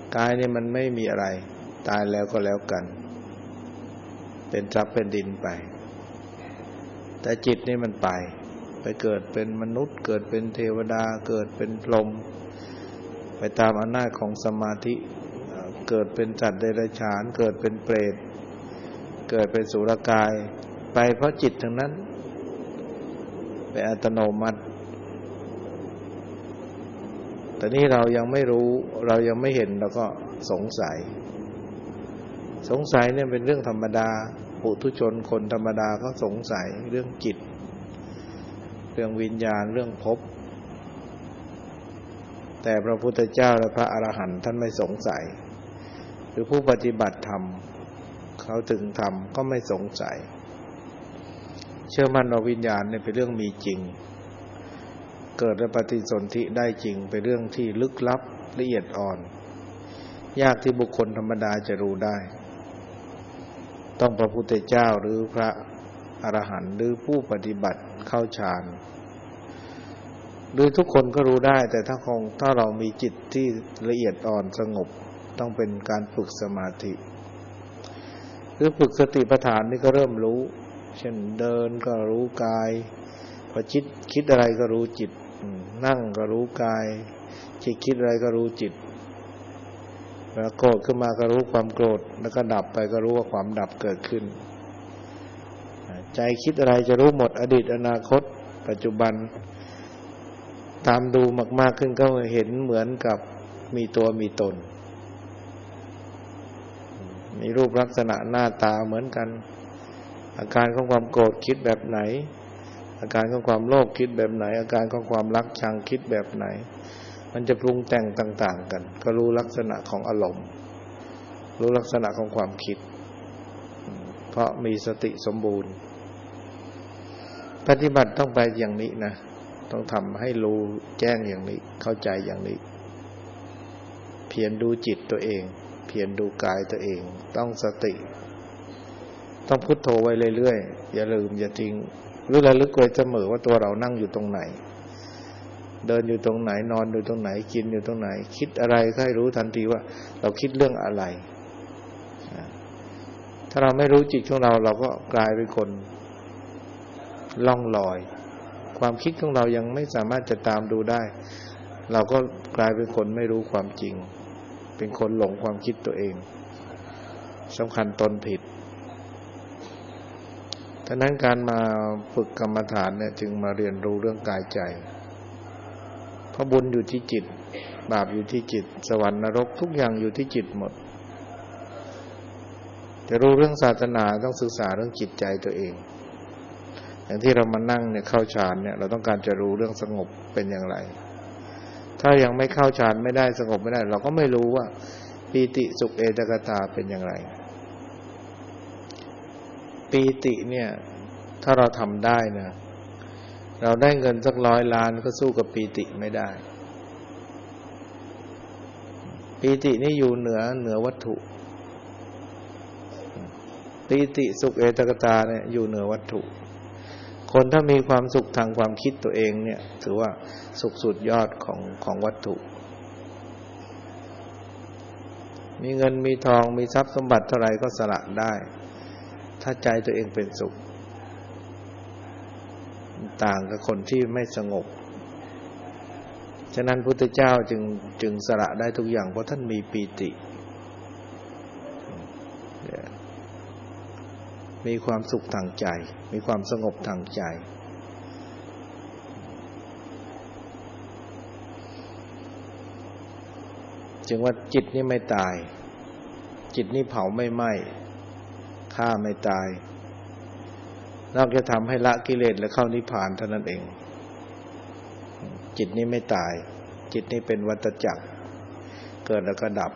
กายเนี่ยมันไม่มีอะไรตายแล้วก็แล้วกันเป็นทรัพย์เป็นดินไปแต่จิตนี่มันไปเกิดเป็นมนุษย์เกิดเป็นเทวดาเกิดเป็นพรหมไปตามอำนาจของสมาธิเกิดเป็นสัตว์เดรัจฉานเกิดเป็นเปรตเกิดเป็นสุรกายไปเพราะจิตทั้งนั้นเป็นอัตโนมัติแต่นี่เรายังไม่รู้เรายังไม่เห็นเราก็สงสัยเนี่ยเป็นเรื่องธรรมดาปุถุชนคนธรรมดาก็สงสัยเรื่องจิตเรื่องวิญญาณเรื่องภพแต่พระพุทธเจ้าและพระอรหันต์ท่านไม่สงสัยหรือผู้ปฏิบัติธรรมเขาถึงธรรมก็ไม่สงสัยเชื่อมั่นว่าวิญญาณเนี่ยเป็นเรื่องมีจริงเกิดและปฏิสนธิได้จริงเป็นเรื่องที่ลึกลับละเอียดอ่อนยากที่บุคคลธรรมดาจะรู้ได้ต้องพระพุทธเจ้าหรือพระอรหันต์หรือผู้ปฏิบัติเข้าฌานหรือทุกคนก็รู้ได้แต่ถ้าเรามีจิตที่ละเอียดอ่อนสงบต้องเป็นการฝึกสมาธิหรือฝึกสติปัฏฐานนี่ก็เริ่มรู้เช่นเดินก็รู้กายพอคิดอะไรก็รู้จิตนั่งก็รู้กายคิดอะไรก็รู้จิตแล้วโกรธขึ้นมาก็รู้ความโกรธแล้วก็ดับไปก็รู้ว่าความดับเกิดขึ้นใจคิดอะไรจะรู้หมดอดีตอนาคตปัจจุบันตามดูมากๆขึ้นก็เห็นเหมือนกับมีตัวมีตนมีรูปลักษณะหน้าตาเหมือนกันอาการของความโกรธคิดแบบไหนอาการของความโลภคิดแบบไหนอาการของความรักชังคิดแบบไหนมันจะปรุงแต่งต่างๆกันก็รู้ลักษณะของอารมณ์รู้ลักษณะของความคิดเพราะมีสติสมบูรณ์ปฏิบัติต้องไปอย่างนี้นะต้องทำให้รู้แจ้งอย่างนี้เข้าใจอย่างนี้เพียรดูจิตตัวเองเพียรดูกายตัวเองต้องสติต้องพุทโธไว้เรื่อยๆอย่าลืมอย่าทิ้งรู้ระลึกไว้เสมอว่าตัวเรานั่งอยู่ตรงไหนเดินอยู่ตรงไหนนอนอยู่ตรงไหนกินอยู่ตรงไหนคิดอะไรก็ให้รู้ทันทีว่าเราคิดเรื่องอะไรถ้าเราไม่รู้จิตของเราเราก็กลายเป็นคนล่องลอยความคิดของเรายังไม่สามารถจะตามดูได้เราก็กลายเป็นคนไม่รู้ความจริงเป็นคนหลงความคิดตัวเองสำคัญตนผิดฉะนั้นการมาฝึกกรรมฐานเนี่ยจึงมาเรียนรู้เรื่องกายใจเพราะบุญอยู่ที่จิตบาปอยู่ที่จิตสวรรค์นรกทุกอย่างอยู่ที่จิตหมดจะรู้เรื่องศาสนาต้องศึกษาเรื่องจิตใจตัวเองอย่างที่เรามานั่งเนี่ยเข้าฌานเนี่ยเราต้องการจะรู้เรื่องสงบเป็นอย่างไรถ้ายังไม่เข้าฌานไม่ได้สงบไม่ได้เราก็ไม่รู้ว่าปีติสุขเอตกตาเป็นอย่างไรปีติเนี่ยถ้าเราทำได้นะเราได้เงินสัก100 ล้านก็สู้กับปีติไม่ได้ปีตินี่อยู่เหนือวัตถุปีติสุขเอตกตาเนี่ยอยู่เหนือวัตถุคนถ้ามีความสุขทางความคิดตัวเองเนี่ยถือว่าสุขสุดยอดของวัตถุมีเงินมีทองมีทรัพย์สมบัติเท่าไหร่ก็สละได้ถ้าใจตัวเองเป็นสุขต่างกับคนที่ไม่สงบฉะนั้นพุทธเจ้าจึงสละได้ทุกอย่างเพราะท่านมีปีติมีความสุขทางใจมีความสงบทางใจจึงว่าจิตนี่ไม่ตายจิตนี่เผาไม่ไหม้ฆ่าไม่ตายนอกจากทำให้ละกิเลสและเข้านิพพานเท่านั้นเองจิตนี่ไม่ตายจิตนี่เป็นวัฏจักรเกิดแล้วก็ดับ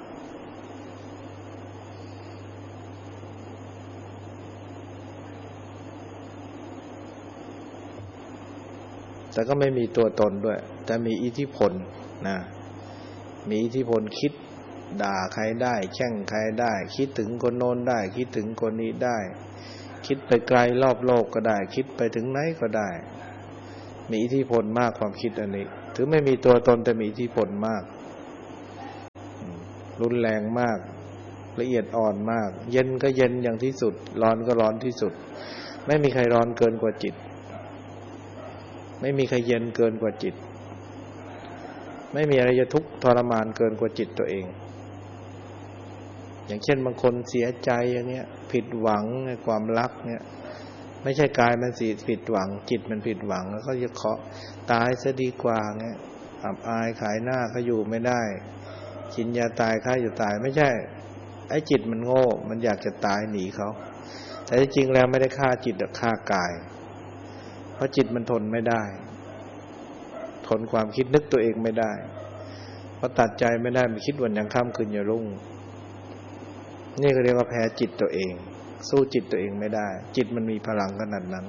แต่ก็ไม่มีตัวตนด้วยแต่มีอิทธิพลนะมีอิทธิพลคิดด่าใครได้แช่งใครได้คิดถึงคนโน้นได้คิดถึงคนนี้ได้คิดไปไกลรอบโลกก็ได้คิดไปถึงไหนก็ได้มีอิทธิพลมากความคิดอันนี้ถึงไม่มีตัวตนแต่มีอิทธิพลมากรุนแรงมากละเอียดอ่อนมากเย็นก็เย็นอย่างที่สุดร้อนก็ร้อนที่สุดไม่มีใครร้อนเกินกว่าจิตไม่มีใครเย็นเกินกว่าจิตไม่มีอะไรจะทุกข์ทรมานเกินกว่าจิตตัวเองอย่างเช่นบางคนเสียใจอย่างเนี้ยผิดหวังในความรักเนี่ยไม่ใช่กายมันผิดหวังจิตมันผิดหวังแล้วก็จะขอตายซะดีกว่าเงี้ยอับอายขายหน้าก็อยู่ไม่ได้กินยาตายฆ่าอยู่ตายไม่ใช่ไอ้จิตมันโง่มันอยากจะตายหนีเขาแต่จริงๆแล้วไม่ได้ฆ่าจิตแต่ฆ่ากายเพราะจิตมันทนไม่ได้ทนความคิดนึกตัวเองไม่ได้เพราะตัดใจไม่ได้มันคิดวันยังค่ำคืนอย่ารุ่งนี่ก็เรียกว่าแพ้จิตตัวเองสู้จิตตัวเองไม่ได้จิตมันมีพลังขนาดนั้น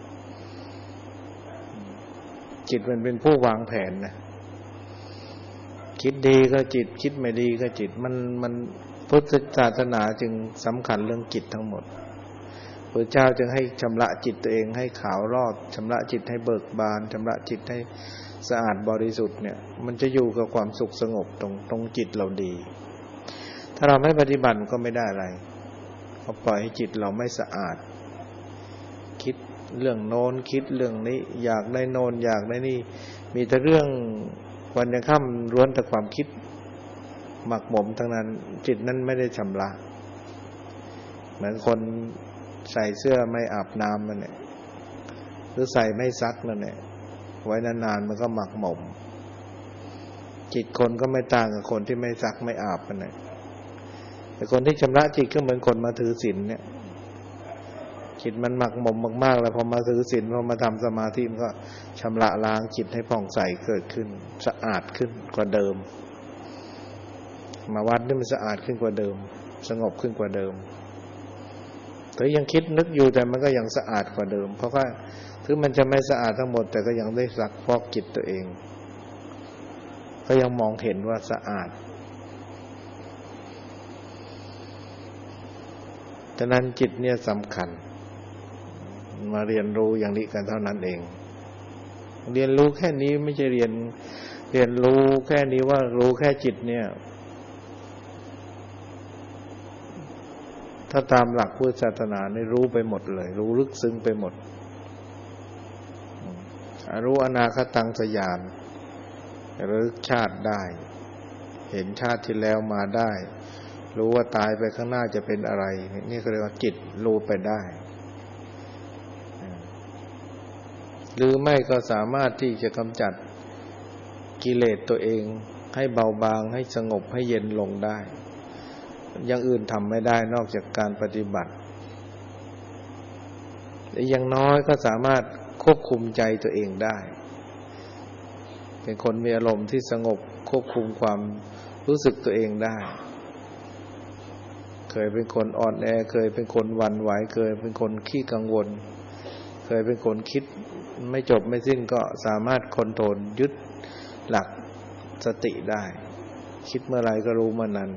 จิตมันเป็นผู้วางแผนนะคิดดีก็จิตคิดไม่ดีก็จิตมันพุทธศาสนาจึงสำคัญเรื่องจิตทั้งหมดพระเจ้าจึงให้ชำระจิตตัวเองให้ขาวรอบชำระจิตให้เบิกบานชำระจิตให้สะอาดบริสุทธิ์เนี่ยมันจะอยู่กับความสุขสงบตรงจิตเราดีถ้าเราไม่ปฏิบัติก็ไม่ได้อะไรเราปล่อยให้จิตเราไม่สะอาดคิดเรื่องโน้นคิดเรื่องนี้อยากได้โน้นอยากได้นี่มีแต่เรื่องวันยังค่ำล้วนแต่ความคิดหมักหมมทั้งนั้นจิตนั้นไม่ได้ชำระเหมือนคนใส่เสื้อไม่อาบน้ำมันเนี่ยหรือใส่ไม่ซักนั่นแหละไว้นานๆมันก็หมักหมมจิตคนก็ไม่ต่างกับคนที่ไม่ซักไม่อาบมันเนี่ยแต่คนที่ชำระจิตก็เหมือนคนมาถือศีลเนี่ยจิตมันหมักหมมมากๆแล้วพอมาถือศีลพอมาทำสมาธิมันก็ชำระล้างจิตให้ผ่องใสเกิดขึ้นสะอาดขึ้นกว่าเดิมมาวัดนี่มันสะอาดขึ้นกว่าเดิมสงบขึ้นกว่าเดิมแต่ยังคิดนึกอยู่แต่มันก็ยังสะอาดกว่าเดิมเพราะว่าถึงมันจะไม่สะอาดทั้งหมดแต่ก็ยังได้ซักฟอกจิตตัวเองก็ยังมองเห็นว่าสะอาดฉะนั้นจิตเนี่ยสำคัญมาเรียนรู้อย่างนี้กันเท่านั้นเองเรียนรู้แค่นี้ไม่ใช่เรียนรู้แค่นี้ว่ารู้แค่จิตเนี่ยถ้าตามหลักพุทธศาสนาเนี่ยรู้ไปหมดเลยรู้ลึกซึ้งไปหมดรู้อนาคตังสยานระลึกชาติได้เห็นชาติที่แล้วมาได้รู้ว่าตายไปข้างหน้าจะเป็นอะไรนี่ก็เรียกว่าจิตรู้ไปได้หรือไม่ก็สามารถที่จะกำจัดกิเลสตัวเองให้เบาบางให้สงบให้เย็นลงได้อย่างอื่นทำไม่ได้นอกจากการปฏิบัติแต่อย่างน้อยก็สามารถควบคุมใจตัวเองได้เป็นคนมีอารมณ์ที่สงบควบคุมความรู้สึกตัวเองได้เคยเป็นคนอ่อนแอเคยเป็นคนหวั่นไหวเคยเป็นคนขี้กังวลเคยเป็นคนคิดไม่จบไม่สิ้นก็สามารถคอนโทรลยึดหลักสติได้คิดเมื่อไรก็รู้เมื่อนั้น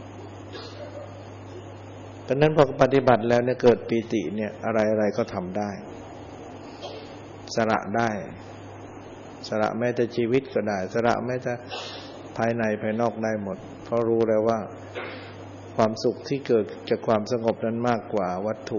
ดังนั้นพอปฏิบัติแล้วเนี่ยเกิดปีติเนี่ยอะไรๆก็ทำได้สละได้สละแม้แต่ชีวิตก็ได้สละแม้แต่ภายในภายนอกได้หมดเพราะรู้แล้วว่าความสุขที่เกิดจากความสงบนั้นมากกว่าวัตถุ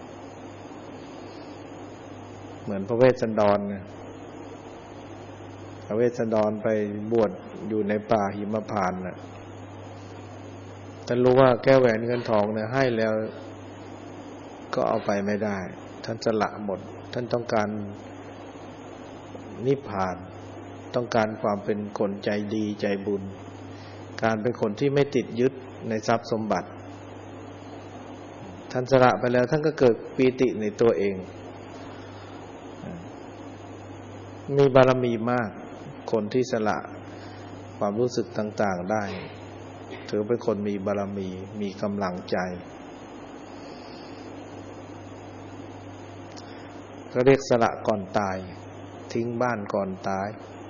เหมือนพระเวสสันดรเนี่ยพระเวสสันดรไปบวชอยู่ในป่าหิมพานต์น่ะท่านรู้ว่าแก้วแหวนเงินทองเนี่ยให้แล้วก็เอาไปไม่ได้ท่านสละหมดท่านต้องการนิพพานต้องการความเป็นคนใจดีใจบุญการเป็นคนที่ไม่ติดยึดในทรัพย์สมบัติท่านสละไปแล้วท่านก็เกิดปีติในตัวเองมีบารมีมากคนที่สละความรู้สึกต่างๆได้ถือเป็นคนมีบารมีมีกำลังใจก็เรียกสละก่อนตายทิ้งบ้านก่อนตาย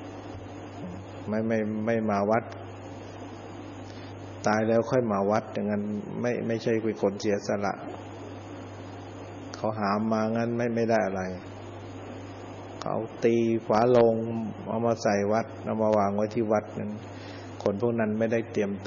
ไม่มาวัดตายแล้วค่อยมาวัดอย่างนั้นไม่ใช่เป็นคนเสียสละเขาหามมางั้นไม่ได้อะไรเขาตีฝาโลงเอามาใส่วัดเอามาวางไว้ที่วัดนั้นคนพวกนั้นไม่ได้เตรียม